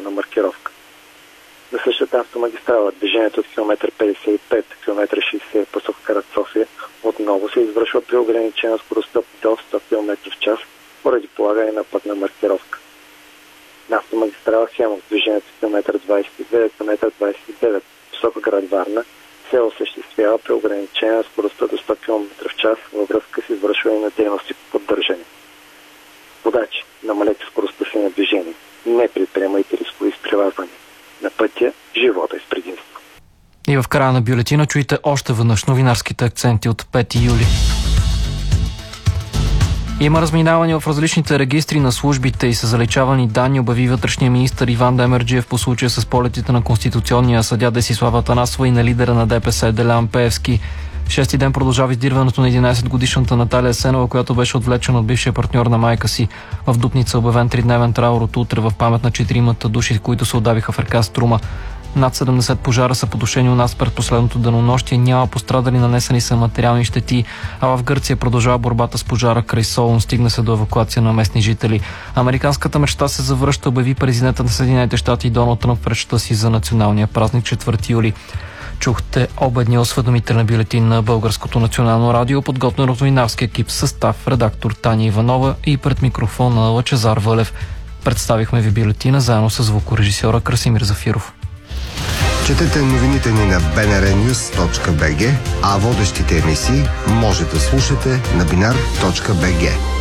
пътна маркировка. На същата автомагистрала движението от км 55 км 60 посока град София отново се извършва при ограничена скоростта до 100 км в час поради полагане на пътна маркировка. На автомагистрала Хемус движението от км 29 км 29 посока град Варна се осъществява при ограничена скоростта до 100 км в час във връзка с извършване на дейности по поддържане. Водачи, намалете скоростта си на движение. Не предприемайте рискови изпревазвания. На пътя живота е с предимство. И в края на бюлетина чуйте още веднъж новинарските акценти от 5 юли. Има разминавания в различните регистри на службите и са заличавани данни, обяви вътрешния министър Иван Демерджиев по случая с полетите на конституционния съдия Десислава Атанасова и на лидера на ДПС Делян Пеевски. Шести ден продължава издирването на 11-годишната Наталия Сенова, която беше отвлечена от бившия партньор на майка си. В Дупница обявен 3-дневен траур от утре в памет на 4 души, които се удавиха в река Струма. Над 70 пожара са потушени у нас през последното денонощие. Няма пострадали, нанесени са материални щети, а в Гърция продължава борбата с пожара край Солун. Стигна се до евакуация на местни жители. Американската мечта се завръща, обяви президентът на Съединените щати Доналд Тръмп в речта си за националния празник 4 юли. Чухте обедния осведомителен бюлетин на Българското национално радио, подготвен от новинарски екип състав, редактор Таня Иванова и пред микрофона Лъчезар Вълев. Представихме ви бюлетина заедно с звукорежисьора Красимир Зафиров. Четете новините ни на bnrnews.bg, а водещите емисии може да слушате на binar.bg.